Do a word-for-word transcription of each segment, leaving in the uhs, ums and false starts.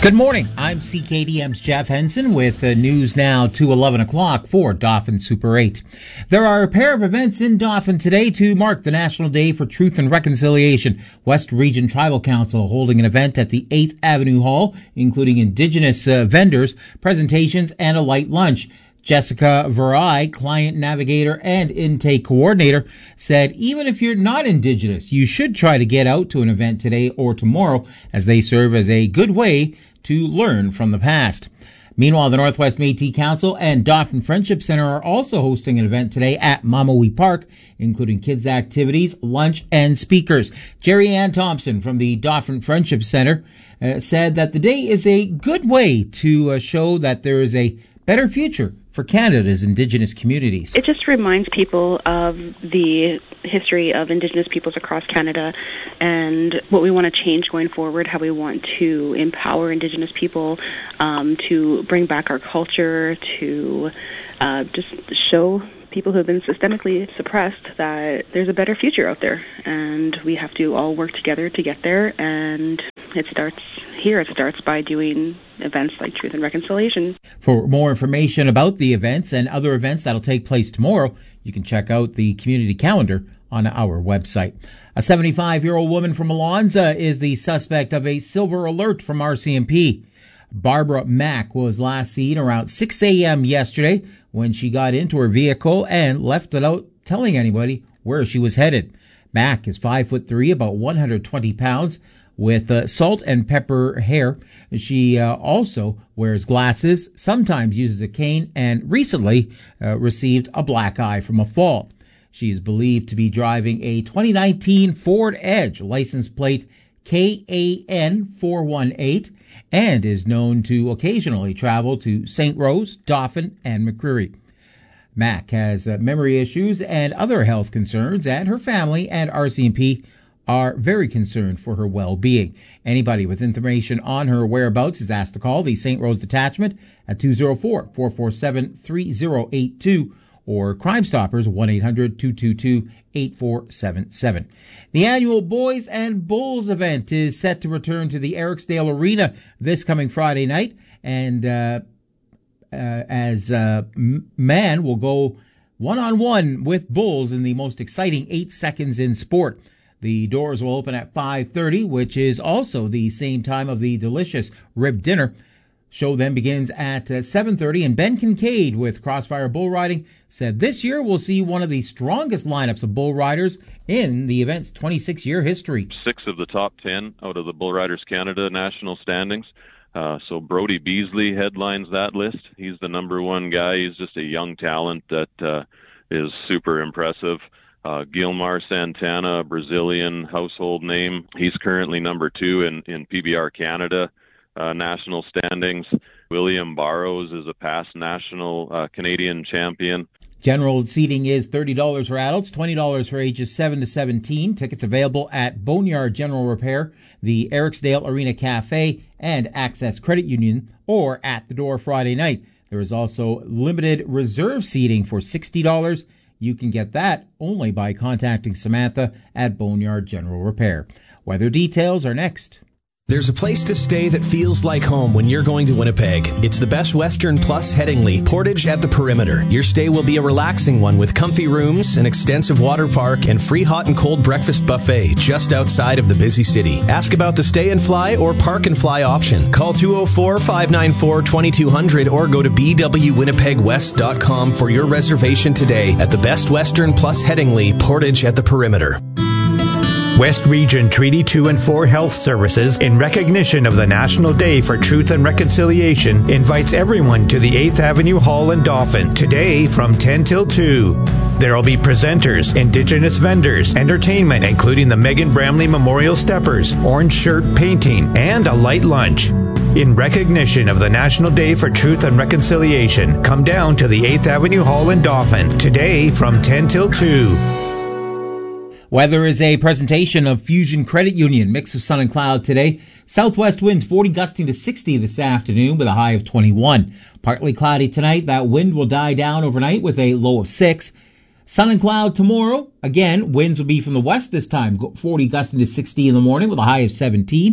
Good morning. I'm C K D M's Jeff Henson with uh, news now to eleven o'clock for Dauphin Super eight. There are a pair of events in Dauphin today to mark the National Day for Truth and Reconciliation. West Region Tribal Council holding an event at the eighth Avenue Hall, including Indigenous uh, vendors, presentations, and a light lunch. Jessica Verai, client navigator and intake coordinator, said even if you're not Indigenous, you should try to get out to an event today or tomorrow, as they serve as a good way to learn from the past. Meanwhile, the Northwest Métis Council and Dauphin Friendship Center are also hosting an event today at Mamawi Park, including kids' activities, lunch, and speakers. Jerry Ann Thompson from the Dauphin Friendship Center uh, said that the day is a good way to uh, show that there is a better future for Canada's Indigenous communities. It just reminds people of the history of Indigenous peoples across Canada and what we want to change going forward, how we want to empower Indigenous people, um, to bring back our culture, to uh, just show people who have been systemically suppressed that there's a better future out there, and we have to all work together to get there, and it starts here. It starts by doing events like Truth and Reconciliation. For more information about the events and other events that'll take place tomorrow, you can check out the community calendar on our website. A seventy-five-year-old woman from Alonza is the suspect of a silver alert from R C M P. Barbara Mack was last seen around six a.m. yesterday when she got into her vehicle and left without telling anybody where she was headed. Mack is five foot three, about one hundred twenty pounds, with uh, salt and pepper hair. She uh, also wears glasses, sometimes uses a cane, and recently uh, received a black eye from a fall. She is believed to be driving a twenty nineteen Ford Edge, license plate K A N four one eight, and is known to occasionally travel to Saint Rose, Dauphin, and McCreary. Mack has uh, memory issues and other health concerns, and her family and R C M P are very concerned for her well-being. Anybody with information on her whereabouts is asked to call the Saint Rose Detachment at two oh four, four four seven, three oh eight two or Crime Stoppers one eight hundred, two two two, eight four seven seven. The annual Boys and Bulls event is set to return to the Eriksdale Arena this coming Friday night, and uh, uh, as uh, man will go one-on-one with Bulls in the most exciting eight seconds in sport. The doors will open at five thirty, which is also the same time of the delicious rib dinner. Show then begins at uh, seven thirty, and Ben Kincaid with Crossfire Bull Riding said this year we'll see one of the strongest lineups of bull riders in the event's twenty-six year history. Six of the top ten out of the Bull Riders Canada national standings. Uh, so Brody Beasley headlines that list. He's the number one guy. He's just a young talent that uh, is super impressive. Uh, Gilmar Santana, a Brazilian household name. He's currently number two in, in P B R Canada uh, national standings. William Barrows is a past national uh, Canadian champion. General seating is thirty dollars for adults, twenty dollars for ages seven to seventeen. Tickets available at Boneyard General Repair, the Eriksdale Arena Cafe, and Access Credit Union, or at the door Friday night. There is also limited reserve seating for sixty dollars. You can get that only by contacting Samantha at Boneyard General Repair. Weather details are next. There's a place to stay that feels like home when you're going to Winnipeg. It's the Best Western Plus Headingley, Portage at the Perimeter. Your stay will be a relaxing one with comfy rooms, an extensive water park, and free hot and cold breakfast buffet just outside of the busy city. Ask about the stay and fly or park and fly option. Call two oh four, five nine four, two two zero zero or go to b w winnipeg west dot com for your reservation today at the Best Western Plus Headingley, Portage at the Perimeter. West Region Treaty two and four Health Services, in recognition of the National Day for Truth and Reconciliation, invites everyone to the eighth Avenue Hall in Dauphin today from ten till two. There will be presenters, Indigenous vendors, entertainment including the Megan Bramley Memorial Steppers, orange shirt painting, and a light lunch. In recognition of the National Day for Truth and Reconciliation, come down to the eighth Avenue Hall in Dauphin today from ten till two. Weather is a presentation of Fusion Credit Union. Mix of sun and cloud today. Southwest winds forty gusting to sixty this afternoon with a high of twenty-one. Partly cloudy tonight. That wind will die down overnight with a low of six. Sun and cloud tomorrow. Again, winds will be from the west this time. forty gusting to sixty in the morning with a high of seventeen.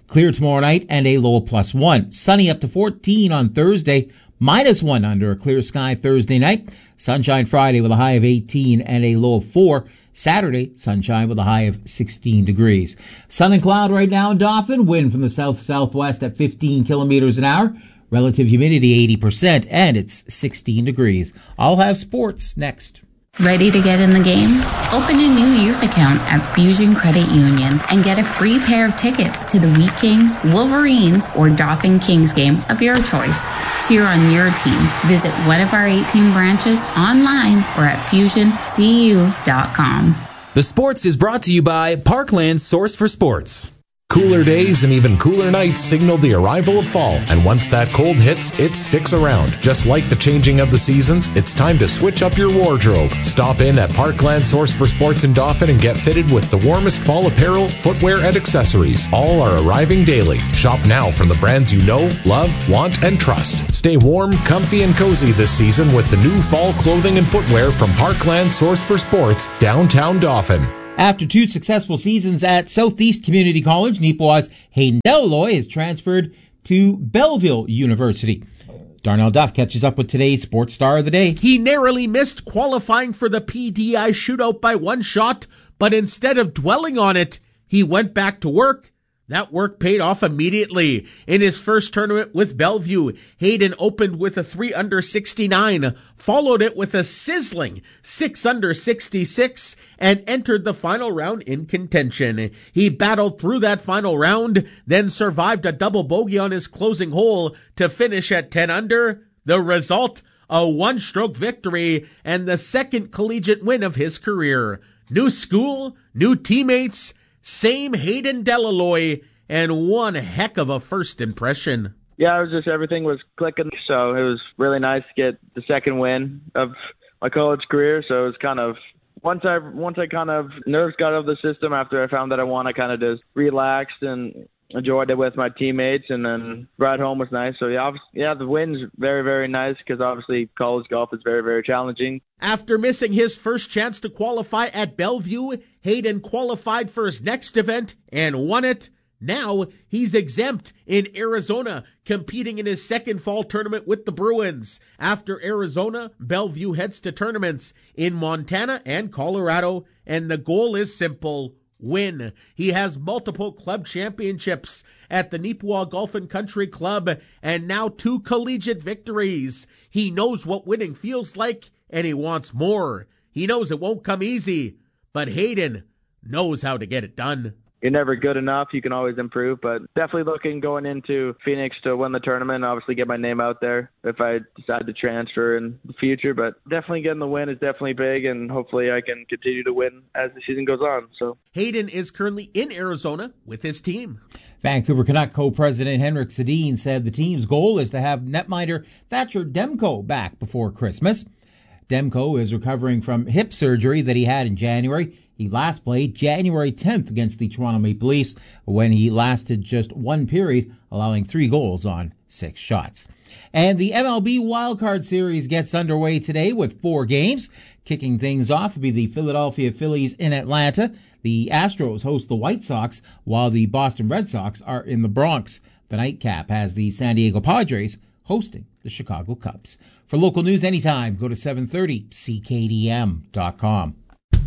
Clear tomorrow night and a low of plus one. Sunny up to fourteen on Thursday, minus one under a clear sky Thursday night. Sunshine Friday with a high of eighteen and a low of four. Saturday, sunshine with a high of sixteen degrees. Sun and cloud right now in Dauphin. Wind from the south-southwest at fifteen kilometers an hour. Relative humidity eighty percent, and it's sixteen degrees. I'll have sports next. Ready to get in the game? Open a new youth account at Fusion Credit Union and get a free pair of tickets to the Wheat Kings, Wolverines, or Dauphin Kings game of your choice. Cheer on your team. Visit one of our eighteen branches online or at fusion c u dot com. The Sports is brought to you by Parkland Source for Sports. Cooler days and even cooler nights signal the arrival of fall, and once that cold hits, it sticks around. Just like the changing of the seasons, it's time to switch up your wardrobe. Stop in at Parkland Source for Sports in Dauphin and get fitted with the warmest fall apparel, footwear, and accessories. All are arriving daily. Shop now from the brands you know, love, want, and trust. Stay warm, comfy, and cozy this season with the new fall clothing and footwear from Parkland Source for Sports, downtown Dauphin. After two successful seasons at Southeast Community College, Neepawa's Hayden Delalloy is transferred to Belleville University. Darnell Duff catches up with today's Sports Star of the Day. He narrowly missed qualifying for the P D I shootout by one shot, but instead of dwelling on it, he went back to work. That work paid off immediately. In his first tournament with Bellevue, Hayden opened with a three under sixty-nine, followed it with a sizzling six under sixty-six, and entered the final round in contention. He battled through that final round, then survived a double bogey on his closing hole to finish at ten under. The result, a one-stroke victory and the second collegiate win of his career. New school, new teammates, same Hayden Delalloy, and one heck of a first impression. Yeah, it was just everything was clicking, so it was really nice to get the second win of my college career. So it was kind of once I once I kind of nerves got out of the system after I found that I won, I kind of just relaxed and enjoyed it with my teammates, and then ride home was nice. So yeah, yeah, the win's very, very nice because obviously college golf is very, very challenging. After missing his first chance to qualify at Bellevue, Hayden qualified for his next event and won it. Now he's exempt in Arizona, competing in his second fall tournament with the Bruins. After Arizona, Bellevue heads to tournaments in Montana and Colorado, and the goal is simple: win. He has multiple club championships at the Neepawa Golf and Country Club and now two collegiate victories. He knows what winning feels like, and he wants more. He knows it won't come easy, but Hayden knows how to get it done. You're never good enough. You can always improve, but definitely looking going into Phoenix to win the tournament, obviously get my name out there if I decide to transfer in the future. But definitely getting the win is definitely big, and hopefully I can continue to win as the season goes on. So Hayden is currently in Arizona with his team. Vancouver Canuck co-president Henrik Sedin said the team's goal is to have netminder Thatcher Demko back before Christmas. Demko is recovering from hip surgery that he had in January. He last played January tenth against the Toronto Maple Leafs when he lasted just one period, allowing three goals on six shots. And the M L B Wildcard Series gets underway today with four games. Kicking things off will be the Philadelphia Phillies in Atlanta. The Astros host the White Sox, while the Boston Red Sox are in the Bronx. The nightcap has the San Diego Padres hosting the Chicago Cubs. For local news anytime, go to seven thirty C K D M dot com.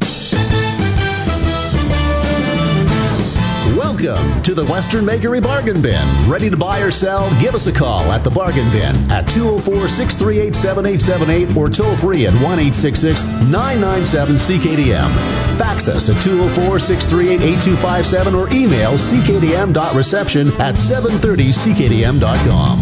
Welcome to the Western Bakery Bargain Bin. Ready to buy or sell? Give us a call at the Bargain Bin at two oh four, six three eight, seven eight seven eight or toll free at one eight six six, nine nine seven, C K D M. Fax us at two oh four, six three eight, eight two five seven or email c k d m dot reception at seven thirty c k d m dot com.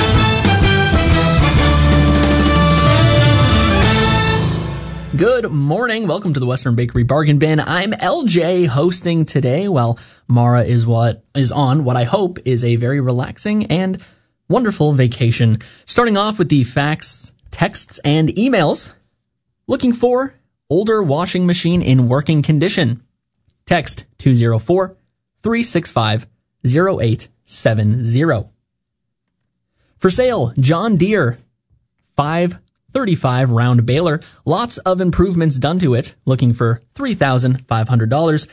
Good morning. Welcome to the Western Bakery Bargain Bin. I'm L J hosting today while Mara is what is on what I hope is a very relaxing and wonderful vacation. Starting off with the facts, texts, and emails. Looking for older washing machine in working condition. Text two oh four, three six five, oh eight seven oh. For sale, John Deere five thirty-five round baler. Lots of improvements done to it. Looking for three thousand five hundred dollars.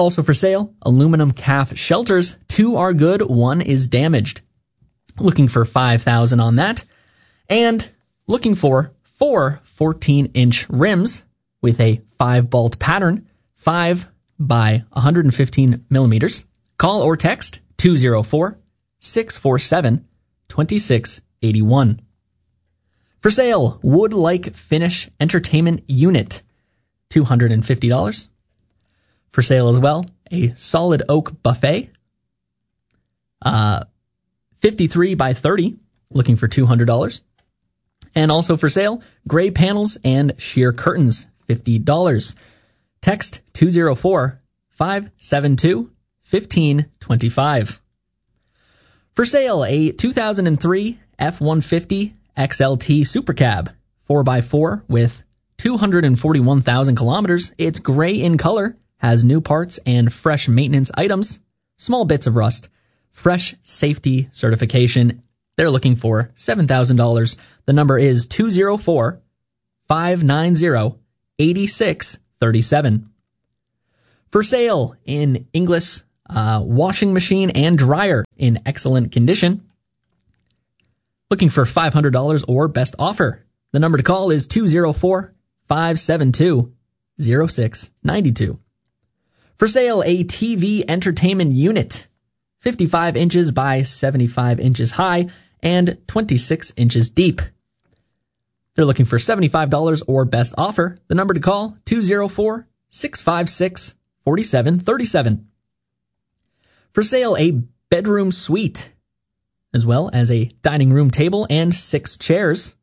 Also for sale, aluminum calf shelters. Two are good, one is damaged. Looking for five thousand dollars on that. And looking for four fourteen-inch rims with a five-bolt pattern, five by one hundred fifteen millimeters. Call or text two oh four, six four seven, two six eight one. For sale, wood-like finish entertainment unit, two hundred fifty dollars. For sale as well, a solid oak buffet, uh, fifty-three by thirty, looking for two hundred dollars. And also for sale, gray panels and sheer curtains, fifty dollars. Text two oh four, five seven two, one five two five. For sale, a two thousand three F one fifty X L T Super Cab, four by four with two hundred forty-one thousand kilometers. It's gray in color, has new parts and fresh maintenance items, small bits of rust, fresh safety certification. They're looking for seven thousand dollars. The number is two oh four, five nine zero, eight six three seven. For sale in Inglis uh, washing machine and dryer in excellent condition. Looking for five hundred dollars or best offer. The number to call is two oh four, five seven two, oh six nine two. For sale, a T V entertainment unit, fifty-five inches by seventy-five inches high and twenty-six inches deep. They're looking for seventy-five dollars or best offer. The number to call, two oh four, six five six, four seven three seven. For sale, a bedroom suite, as well as a dining room table and six chairs.